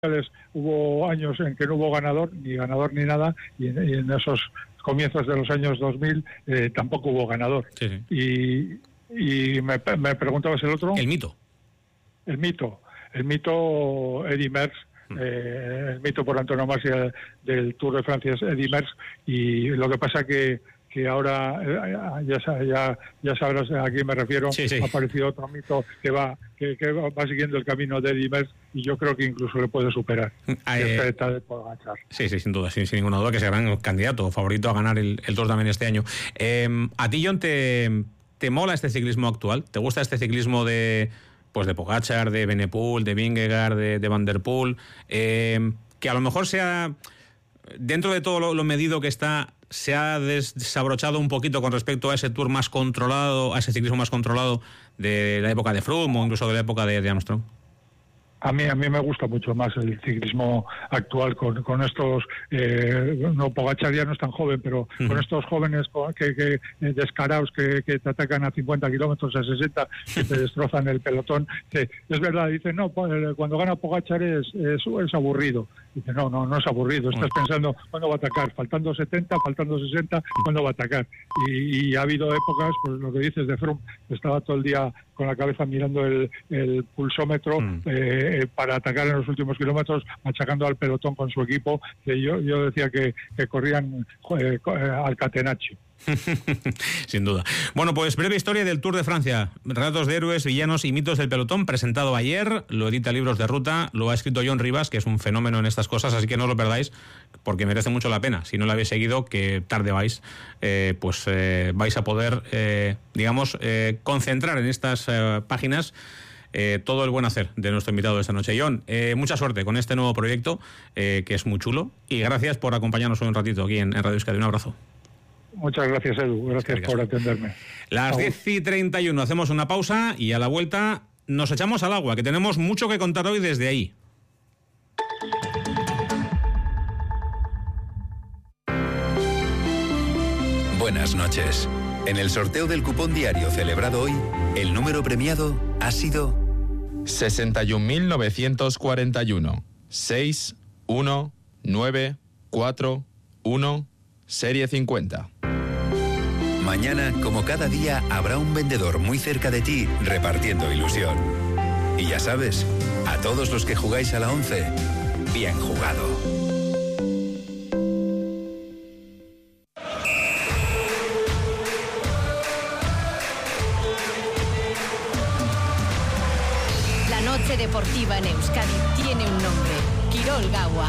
hubo años en que no hubo ganador ni nada, y en esos comienzos de los años 2000 tampoco hubo ganador. Sí. Y me preguntabas el otro. El mito. El mito Eddy Merckx. El mito por antonomasia del Tour de Francia es Eddy Merckx, y lo que pasa que ahora ya sabrás a quién me refiero. Sí. Ha aparecido otro mito que va siguiendo el camino de Eddy Merckx, y yo creo que incluso le puede superar. De Pogačar. Sí, sin duda, sin ninguna duda, que será gran candidato, favorito a ganar el Tour también este año. ¿A ti, John, te mola este ciclismo actual? ¿Te gusta este ciclismo de Pogačar, de Evenepoel, de Vingegaard, de Van der Poel, que a lo mejor sea, dentro de todo lo medido que está, se ha desabrochado un poquito con respecto a ese Tour más controlado, a ese ciclismo más controlado de la época de Froome o incluso de la época de Armstrong? A mí me gusta mucho más el ciclismo actual con estos, Pogačar ya no es tan joven, pero con estos jóvenes que descarados que te atacan a 50 kilómetros, a 60, que te destrozan el pelotón. Que es verdad, dicen, no, cuando gana Pogačar es aburrido. Dice, no es aburrido, estás pensando cuándo va a atacar, faltando 70, faltando 60, cuándo va a atacar. Y ha habido épocas, pues lo que dices de Froome, que estaba todo el día con la cabeza mirando el pulsómetro para atacar en los últimos kilómetros, machacando al pelotón con su equipo, que yo decía que corrían al catenaccio. Sin duda. Bueno, pues breve historia del Tour de Francia. Relatos de héroes, villanos y mitos del pelotón, presentado ayer. Lo edita Libros de Ruta. Lo ha escrito John Rivas, que es un fenómeno en estas cosas, así que no os lo perdáis, porque merece mucho la pena. Si no lo habéis seguido, que tarde vais, vais a poder, concentrar en estas páginas todo el buen hacer de nuestro invitado de esta noche. John, mucha suerte con este nuevo proyecto, que es muy chulo, y gracias por acompañarnos hoy un ratito aquí en Radio Euskadi. Un abrazo. Muchas gracias, Edu. Gracias por atenderme. Las 10:31, hacemos una pausa y a la vuelta nos echamos al agua, que tenemos mucho que contar hoy desde ahí. Buenas noches. En el sorteo del cupón diario celebrado hoy, el número premiado ha sido 61.941 61941 serie 50. Mañana, como cada día, habrá un vendedor muy cerca de ti repartiendo ilusión. Y ya sabes, a todos los que jugáis a la 11, bien jugado. La noche deportiva en Euskadi tiene un nombre: Kirol Gaua.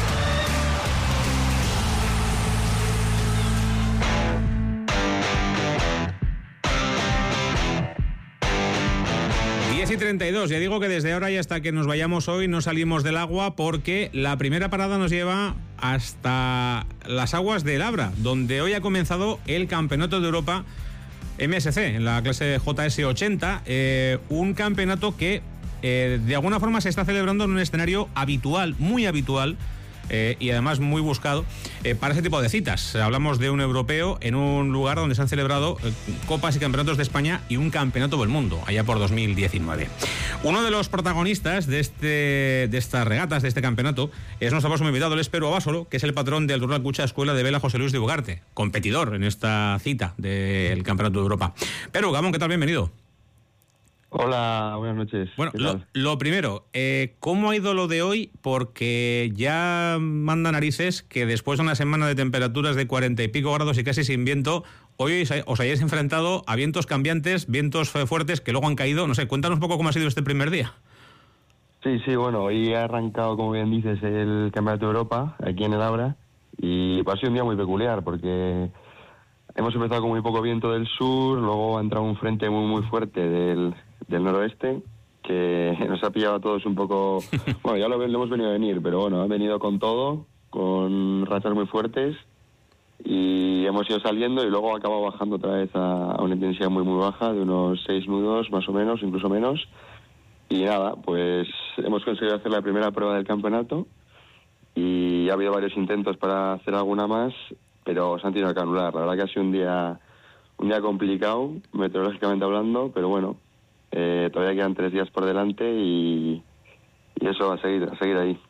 Y 32, ya digo que desde ahora y hasta que nos vayamos hoy no salimos del agua, porque la primera parada nos lleva hasta las aguas del Abra, donde hoy ha comenzado el Campeonato de Europa MSC, en la clase JS80, un campeonato que de alguna forma se está celebrando en un escenario habitual, muy habitual, y además muy buscado para ese tipo de citas. Hablamos de un europeo en un lugar donde se han celebrado copas y campeonatos de España y un campeonato del mundo, allá por 2019. Uno de los protagonistas de estas regatas, de este campeonato, es nuestro próximo invitado, el Peru Abasolo, que es el patrón del Rural Cucha Escuela de Vela José Luis de Ugarte, competidor en esta cita del Campeonato de Europa. Peru, Gabón, ¿qué tal? Bienvenido. Hola, buenas noches. Bueno, lo primero, ¿cómo ha ido lo de hoy? Porque ya manda narices que después de una semana de temperaturas de 40 y pico grados y casi sin viento, hoy os hayáis enfrentado a vientos cambiantes, vientos fuertes que luego han caído. No sé, cuéntanos un poco cómo ha sido este primer día. Sí, bueno, hoy ha arrancado, como bien dices, el Campeonato de Europa, aquí en el Abra, y ha sido un día muy peculiar, porque hemos empezado con muy poco viento del sur, luego ha entrado un frente muy fuerte del noroeste, que nos ha pillado a todos un poco. Bueno, ya lo hemos venido a venir, pero bueno, ha venido con todo, con rachas muy fuertes, y hemos ido saliendo y luego ha acabado bajando otra vez a una intensidad muy baja, de unos 6 nudos más o menos, incluso menos. Y nada, pues hemos conseguido hacer la primera prueba del campeonato y ha habido varios intentos para hacer alguna más, pero se han tenido que anular. La verdad que ha sido un día complicado, meteorológicamente hablando, pero bueno, todavía quedan 3 días por delante y eso, a seguir ahí.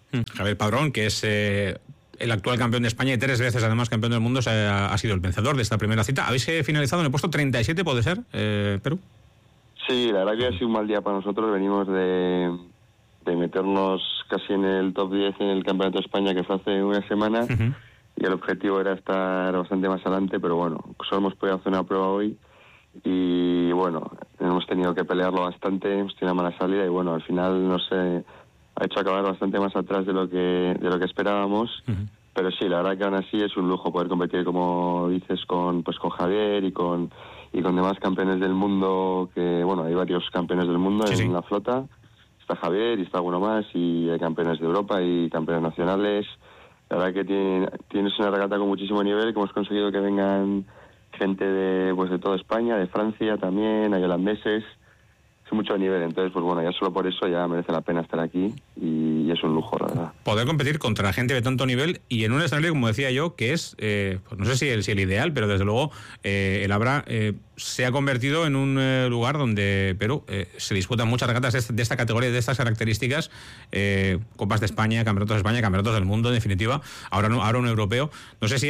Javier Padrón, que es el actual campeón de España y 3 veces además campeón del mundo, ha sido el vencedor de esta primera cita. ¿Habéis finalizado en el puesto 37, puede ser, Perú? Sí, la verdad que ha sido un mal día para nosotros. Venimos de meternos casi en el top 10 en el Campeonato de España, que fue hace una semana, y el objetivo era estar bastante más adelante, pero bueno, solo hemos podido hacer una prueba hoy y bueno, hemos tenido que pelearlo bastante, hemos tenido una mala salida y bueno, al final no sé, ha hecho acabar bastante más atrás de lo que esperábamos. Pero sí, la verdad que aún así es un lujo poder competir, como dices, con Javier y con demás campeones del mundo, que bueno, hay varios campeones del mundo en la flota. Está Javier y está alguno más, y hay campeones de Europa y campeones nacionales. La verdad que tienes una regata con muchísimo nivel, que hemos conseguido que vengan gente de toda España, de Francia también, hay holandeses. Es mucho nivel, entonces pues bueno, ya solo por eso ya merece la pena estar aquí y es un lujo, la verdad. Poder competir contra gente de tanto nivel y en un escenario, como decía yo, que es, pues no sé si el ideal, pero desde luego el Abra se ha convertido en un lugar donde Perú se disputan muchas regatas de esta categoría, de estas características, Copas de España, Campeonatos del Mundo, en definitiva, ahora un europeo. No sé si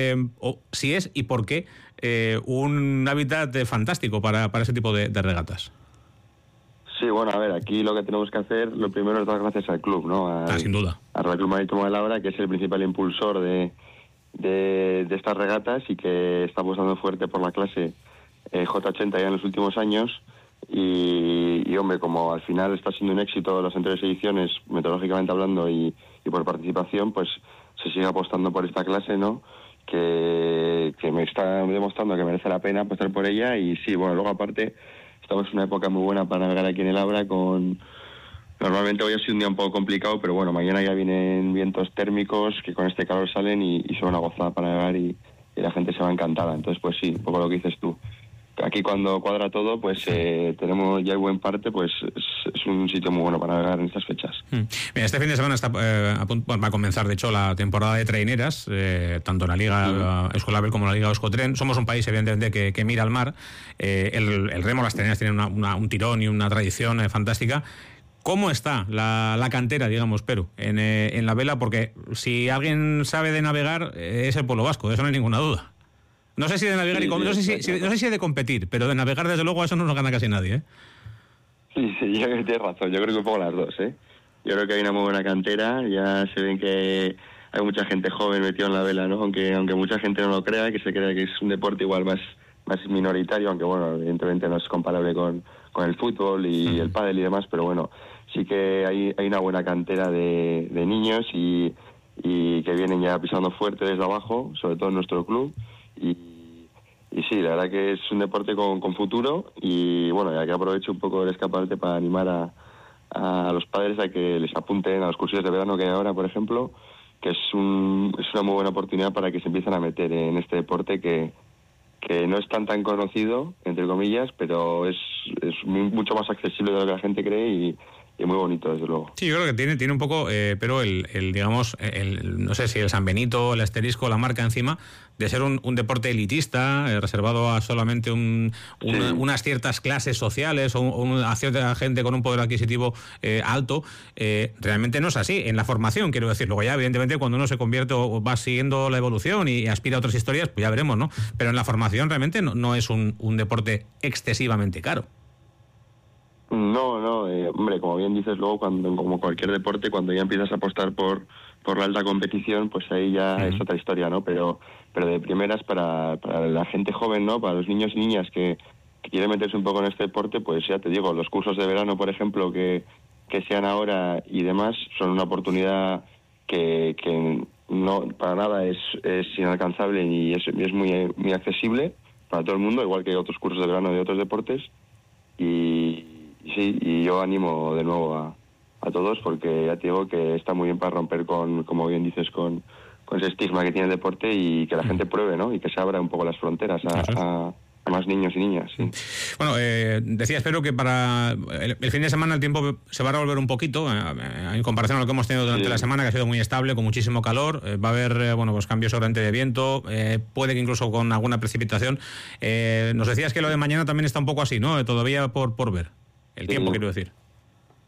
es y por qué un hábitat fantástico para ese tipo de regatas. Sí, bueno, a ver, aquí lo que tenemos que hacer, lo primero es dar gracias al club, ¿no? Sin duda. Al Real Club Marítimo del Abra, que es el principal impulsor de estas regatas y que está apostando fuerte por la clase J80 ya en los últimos años. Y hombre, como al final está siendo un éxito las anteriores ediciones, metodológicamente hablando y por participación, pues se sigue apostando por esta clase, ¿no? Que me está demostrando que merece la pena apostar por ella. Y sí, bueno, luego aparte estamos en una época muy buena para navegar aquí en el Abra. Normalmente hoy ha sido un día un poco complicado, pero bueno, mañana ya vienen vientos térmicos que con este calor salen y son una gozada para navegar y la gente se va encantada. Entonces pues sí, un poco lo que dices tú. Aquí cuando cuadra todo, pues tenemos ya el buen parte, pues es un sitio muy bueno para navegar en estas fechas. Mira, este fin de semana va a comenzar, de hecho, la temporada de traineras, tanto en la Liga Escolabel como en la Liga Euskotren. Somos un país, evidentemente, que mira al mar. El remo, las traineras tienen un tirón y una tradición fantástica. ¿Cómo está la cantera, digamos, Perú, en la vela? Porque si alguien sabe de navegar, es el pueblo vasco, de eso no hay ninguna duda. No sé si de navegar no sé si de competir, pero de navegar, desde luego, a eso no nos gana casi nadie, ¿eh? Sí, yo creo que tienes razón. Yo creo que un poco las dos, ¿eh? Yo creo que hay una muy buena cantera. Ya se ven que hay mucha gente joven metida en la vela, ¿no? Aunque mucha gente no lo crea, que se crea que es un deporte igual más minoritario, aunque bueno, evidentemente no es comparable con el fútbol y el pádel y demás, pero bueno, sí que hay una buena cantera de niños y que vienen ya pisando fuerte desde abajo, sobre todo en nuestro club. Y sí, la verdad que es un deporte con futuro y bueno, ya que aprovecho un poco el escaparate para animar a los padres a que les apunten a los cursos de verano que hay ahora, por ejemplo, que es una muy buena oportunidad para que se empiecen a meter en este deporte que no es tan conocido, entre comillas, pero es mucho más accesible de lo que la gente cree y muy bonito, desde luego. Sí, yo creo que tiene un poco, pero digamos, no sé si el San Benito, el asterisco, la marca encima, de ser un deporte elitista, reservado a solamente unas ciertas clases sociales o a cierta gente con un poder adquisitivo alto. Realmente no es así. En la formación, quiero decir, luego ya, evidentemente, cuando uno se convierte o va siguiendo la evolución y aspira a otras historias, pues ya veremos, ¿no? Pero en la formación realmente no es un deporte excesivamente caro. No, hombre, como bien dices, luego como cualquier deporte, cuando ya empiezas a apostar por la alta competición, pues ahí ya es otra historia, ¿no? Pero de primeras para la gente joven, ¿no? Para los niños y niñas que quieren meterse un poco en este deporte, pues ya te digo, los cursos de verano, por ejemplo, que sean ahora y demás, son una oportunidad que no para nada es inalcanzable y es muy, muy accesible para todo el mundo, igual que otros cursos de verano de otros deportes. Y yo animo de nuevo a todos, porque ya te digo que está muy bien para romper como bien dices, con ese estigma que tiene el deporte y que la gente pruebe, ¿no? Y que se abra un poco las fronteras a más niños y niñas, sí. Bueno, decía, espero que para el fin de semana el tiempo se va a revolver un poquito, en comparación a lo que hemos tenido durante la semana, que ha sido muy estable, con muchísimo calor. Va a haber, pues cambios seguramente de viento, puede que incluso con alguna precipitación. Nos decías que lo de mañana también está un poco así, ¿no? Todavía por ver. El tiempo, quiero decir.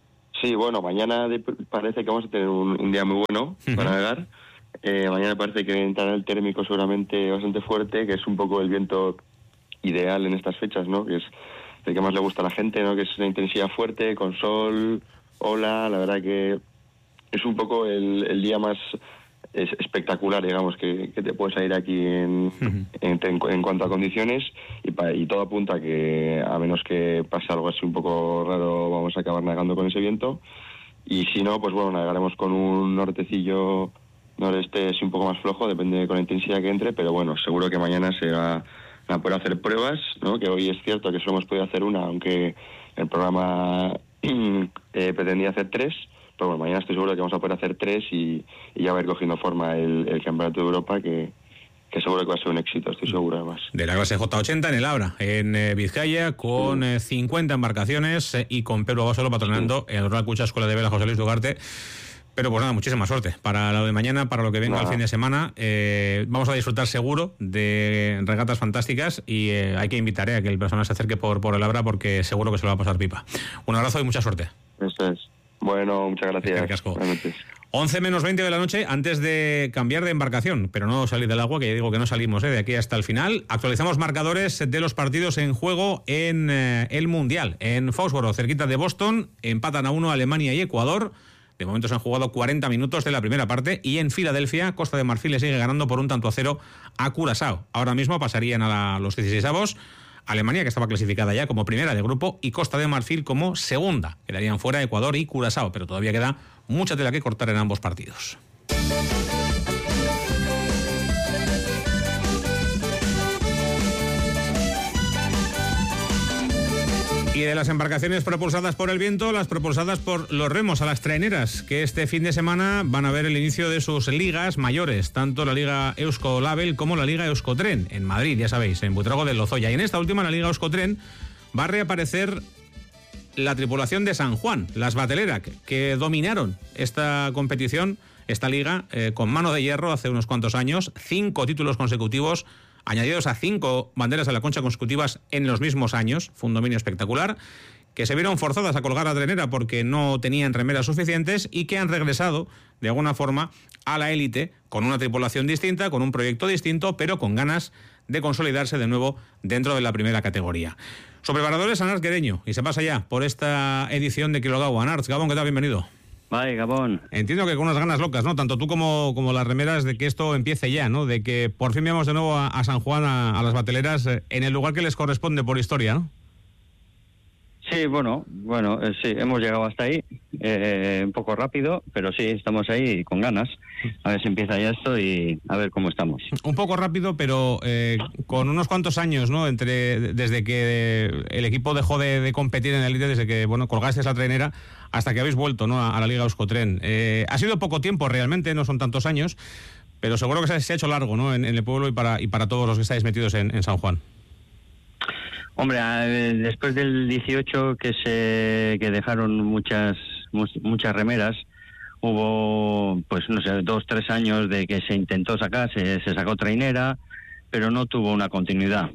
Sí, bueno, mañana parece que vamos a tener un día muy bueno para navegar. Mañana parece que entrará el térmico seguramente bastante fuerte, que es un poco el viento ideal en estas fechas, ¿no? Que es el que más le gusta a la gente, ¿no? Que es una intensidad fuerte, con sol, ola. La verdad que es un poco el día más espectacular, digamos, que te puedes salir aquí en cuanto a condiciones, y todo apunta a que, a menos que pase algo así un poco raro, vamos a acabar navegando con ese viento. Y si no, pues bueno, navegaremos con un nortecillo, noreste así un poco más flojo, depende con la intensidad que entre, pero bueno, seguro que mañana se va a poder hacer pruebas, ¿no? Que hoy es cierto que solo hemos podido hacer una, aunque el programa pretendía hacer 3. Pero bueno, mañana estoy seguro de que vamos a poder hacer 3 y ya va a ir cogiendo forma el Campeonato de Europa, que seguro que va a ser un éxito, estoy seguro además. De la clase J80 en el Abra, en Vizcaya, con 50 embarcaciones y con Pedro Abasolo patronando en el Real Cucha Escuela de Vela José Luis Dugarte. Pero pues nada, muchísima suerte para lo de mañana, para lo que venga el fin de semana. Vamos a disfrutar seguro de regatas fantásticas y hay que invitar a que el personal se acerque por el Abra, porque seguro que se lo va a pasar pipa. Un abrazo y mucha suerte. Eso es. Bueno, muchas gracias. Buenas noches. 11 menos 20 de la noche, antes de cambiar de embarcación, pero no salir del agua, que ya digo que no salimos de aquí hasta el final. Actualizamos marcadores de los partidos en juego en el Mundial. En Foxboro, cerquita de Boston, empatan a 1 Alemania y Ecuador. De momento se han jugado 40 minutos de la primera parte, y en Filadelfia, Costa de Marfil le sigue ganando por 1-0 a Curazao. Ahora mismo pasarían a los 16avos. Alemania, que estaba clasificada ya como primera de grupo, y Costa de Marfil como segunda. Quedarían fuera Ecuador y Curazao, pero todavía queda mucha tela que cortar en ambos partidos. Y de las embarcaciones propulsadas por el viento, las propulsadas por los remos, a las traineras, que este fin de semana van a ver el inicio de sus ligas mayores, tanto la Liga Eusko-Label como la Liga Euskotren, en Madrid, ya sabéis, en Buitrago de Lozoya. Y en esta última, la Liga Euskotren, va a reaparecer la tripulación de San Juan, las Batelerak, que dominaron esta competición, esta liga, con mano de hierro hace unos cuantos años, 5 títulos consecutivos, añadidos a 5 banderas de la concha consecutivas en los mismos años. Fue un dominio espectacular, que se vieron forzadas a colgar a trenera porque no tenían remeras suficientes, y que han regresado de alguna forma a la élite con una tripulación distinta, con un proyecto distinto, pero con ganas de consolidarse de nuevo dentro de la primera categoría. Sobre varadores, Anarz Guereño, y se pasa ya por esta edición de Kilogau. Anarz, Gabón, ¿qué tal? Bienvenido. Vale, Gabón. Entiendo que con unas ganas locas, ¿no? Tanto tú como las remeras, de que esto empiece ya, ¿no? De que por fin veamos de nuevo a San Juan, a las bateleras, en el lugar que les corresponde por historia, ¿no? Sí, bueno, sí, hemos llegado hasta ahí, un poco rápido, pero sí, estamos ahí con ganas. A ver si empieza ya esto y a ver cómo estamos. Un poco rápido, pero con unos cuantos años, ¿no? Desde que el equipo dejó de competir en la élite, desde que, colgaste esa trainera, hasta que habéis vuelto, ¿no? a la Liga Euskotren. Ha sido poco tiempo realmente, no son tantos años, pero seguro que se ha hecho largo, ¿no? En el pueblo y para todos los que estáis metidos en San Juan. Hombre, después del 18 que dejaron muchas remeras, hubo, 2-3 años de que se intentó sacar, se sacó trainera, pero no tuvo una continuidad.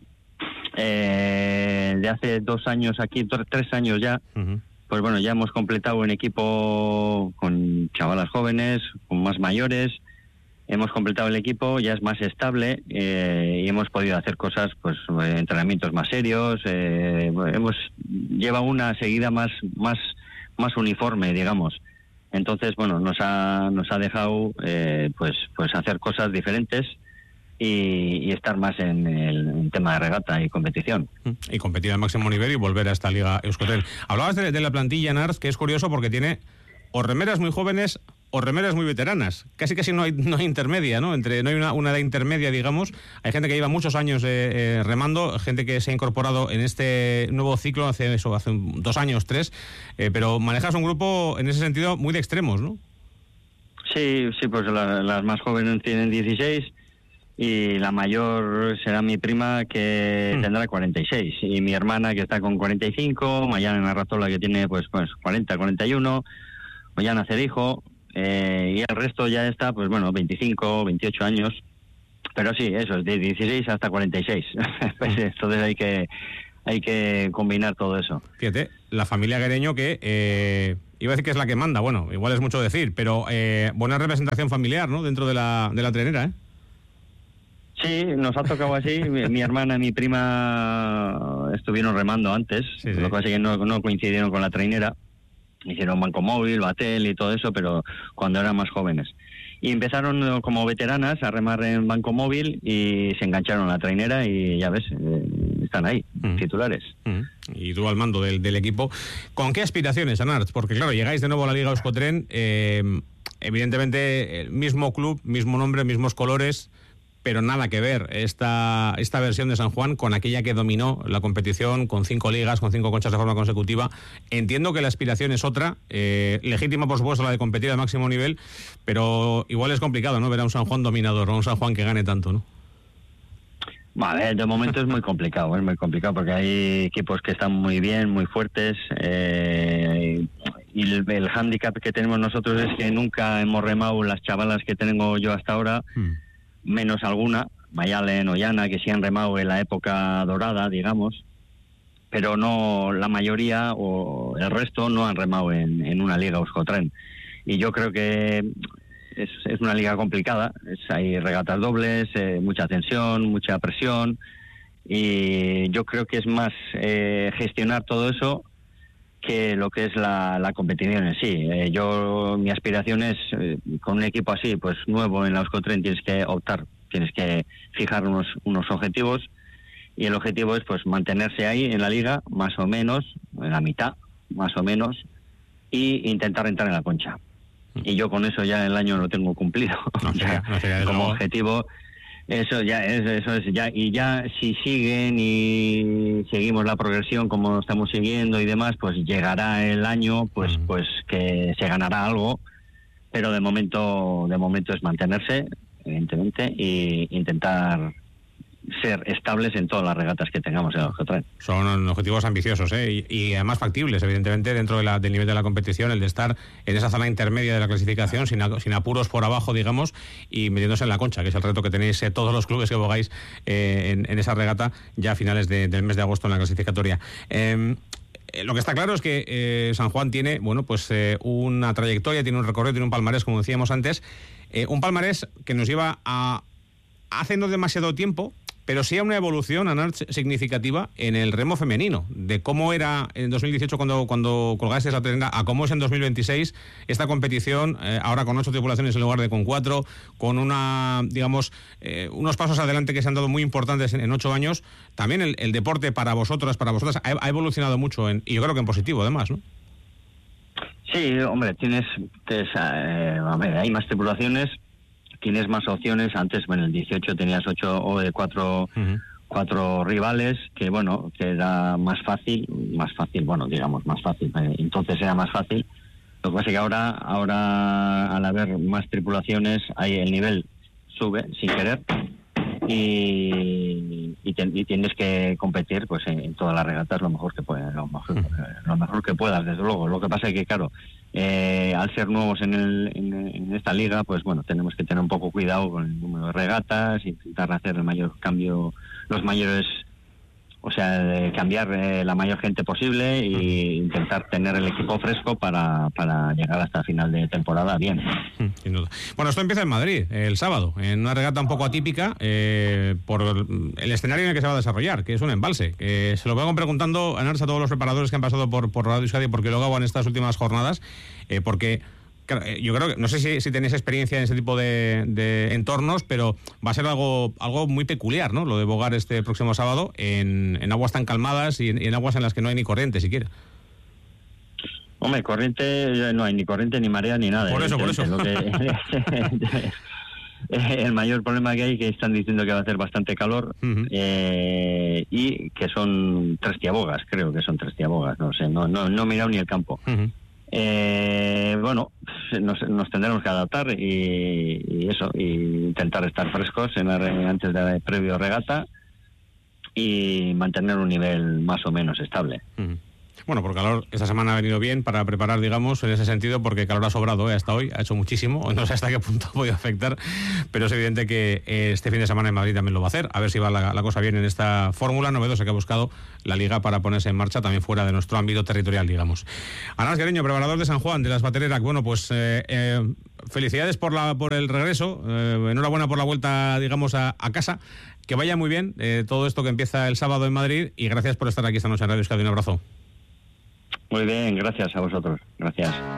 De hace 2 años aquí, 3 años ya, pues bueno, ya hemos completado un equipo con chavalas jóvenes, con más mayores. Hemos completado el equipo, ya es más estable, y hemos podido hacer cosas, entrenamientos más serios. Lleva una seguida más uniforme, digamos. Entonces, nos ha dejado hacer cosas diferentes y estar más en el tema de regata y competición. Y competir al máximo nivel y volver a esta Liga Euskotren. Hablabas de la plantilla, Anarz, que es curioso porque tiene o remeras muy jóvenes o remeras muy veteranas. Casi no hay intermedia, ¿no? No hay una edad intermedia, digamos. Hay gente que lleva muchos años remando, gente que se ha incorporado en este nuevo ciclo hace 2 años, 3, pero manejas un grupo en ese sentido muy de extremos, ¿no? Sí, pues las más jóvenes tienen 16 y la mayor será mi prima, que tendrá 46, y mi hermana, que está con 45, Mayana Narrazola, que tiene 40, 41, Mayana Cerijo, y el resto ya está 25, 28 años, pero sí, eso es de 16 hasta 46. Entonces hay que combinar todo eso. Fíjate, la familia Guereño, que iba a decir que es la que manda, bueno, igual es mucho decir, pero buena representación familiar, ¿no? Dentro de la trainera, ¿eh? Sí, nos ha tocado así. Mi hermana y mi prima estuvieron remando antes. Sí. Lo que pasa es que no coincidieron con la trainera. Hicieron Banco Móvil, Batel y todo eso, pero cuando eran más jóvenes. Y empezaron como veteranas a remar en Banco Móvil y se engancharon a la trainera y ya ves, están ahí, titulares. Y tú al mando del equipo. ¿Con qué aspiraciones, Anarch? Porque claro, llegáis de nuevo a la Liga Euskotren, evidentemente el mismo club, mismo nombre, mismos colores, pero nada que ver esta versión de San Juan con aquella que dominó la competición, con 5 ligas, con 5 conchas de forma consecutiva. Entiendo que la aspiración es otra, legítima por supuesto la de competir al máximo nivel, pero igual es complicado, ¿no? Ver a un San Juan dominador, o a un San Juan que gane tanto, ¿no? Vale, de momento es muy complicado porque hay equipos que están muy bien, muy fuertes, y el hándicap que tenemos nosotros es que nunca hemos remado las chavalas que tengo yo hasta ahora, menos alguna, Mayalen o Yana, que sí han remado en la época dorada, digamos, pero no la mayoría o el resto no han remado en una liga Euskotren. Y yo creo que es una liga complicada, hay regatas dobles, mucha tensión, mucha presión, y yo creo que es más gestionar todo eso que lo que es la competición en sí. Mi aspiración es, con un equipo así, pues nuevo en la Euskotren, tienes que optar, tienes que fijar unos objetivos, y el objetivo es pues mantenerse ahí en la liga, más o menos, en la mitad, más o menos, y intentar entrar en la concha. Y yo con eso ya el año lo tengo cumplido. No sería como objetivo. Eso es ya, y ya si siguen y seguimos la progresión como estamos siguiendo y demás, pues llegará el año pues que se ganará algo, pero de momento es mantenerse, evidentemente, y intentar ser estables en todas las regatas que tengamos en el Euskotren. Son objetivos ambiciosos, y además factibles, evidentemente, dentro del nivel de la competición, el de estar en esa zona intermedia de la clasificación, sin apuros por abajo, digamos, y metiéndose en la concha, que es el reto que tenéis todos los clubes que bogáis en esa regata ya a finales del mes de agosto en la clasificatoria. Lo que está claro es que San Juan tiene, bueno, pues una trayectoria, tiene un recorrido, tiene un palmarés, como decíamos antes, un palmarés que nos lleva a hace no demasiado tiempo, pero sí a una evolución, Anarch, significativa en el remo femenino, de cómo era en 2018 cuando colgaste la trainera a cómo es en 2026 esta competición, ahora con 8 tripulaciones en lugar de con 4, con unos pasos adelante que se han dado muy importantes en 8 años. También el deporte para vosotras ha evolucionado mucho, y yo creo que en positivo además, ¿no? Sí, hombre, hay más tripulaciones, tienes más opciones. Antes, en el 18 tenías 4 rivales, que bueno, que era más fácil, digamos más fácil, entonces era más fácil. Lo que pasa es que ahora al haber más tripulaciones, el nivel sube sin querer, y tienes que competir pues en todas las regatas lo mejor que puedas, desde luego. Lo que pasa es que claro, al ser nuevos en esta liga, pues bueno, tenemos que tener un poco cuidado con el número de regatas, intentar hacer el mayor cambio, cambiar la mayor gente posible, e intentar tener el equipo fresco para llegar hasta final de temporada bien. Sin duda. Bueno, esto empieza en Madrid el sábado, en una regata un poco atípica por el escenario en el que se va a desarrollar, que es un embalse, que se lo vengo preguntando a todos los preparadores que han pasado por Radio Euskadi, porque lo hago en estas últimas jornadas, porque claro, yo creo que, no sé si tenéis experiencia en ese tipo de entornos, pero va a ser algo muy peculiar, ¿no? Lo de bogar este próximo sábado en aguas tan calmadas y en aguas en las que no hay ni corriente siquiera. Hombre, corriente, no hay ni corriente, ni marea, ni nada. Por eso. El mayor problema que hay, que están diciendo que va a hacer bastante calor, y que son 3 tiabogas, creo que son 3 tiabogas, no sé, no he mirado ni el campo. Bueno, nos tendremos que adaptar y intentar estar frescos antes de previo regata y mantener un nivel más o menos estable. Bueno, por calor, esta semana ha venido bien para preparar, digamos, en ese sentido, porque calor ha sobrado hasta hoy, ha hecho muchísimo, no sé hasta qué punto ha podido afectar, pero es evidente que este fin de semana en Madrid también lo va a hacer, a ver si va la cosa bien en esta fórmula novedosa que ha buscado la Liga para ponerse en marcha también fuera de nuestro ámbito territorial, digamos. Anas Guereño, preparador de San Juan, de las Batereras, bueno, pues felicidades por el regreso, enhorabuena por la vuelta, digamos, a casa, que vaya muy bien todo esto que empieza el sábado en Madrid, y gracias por estar aquí esta noche en Radio Euskadi. Un abrazo. Muy bien, gracias a vosotros. Gracias.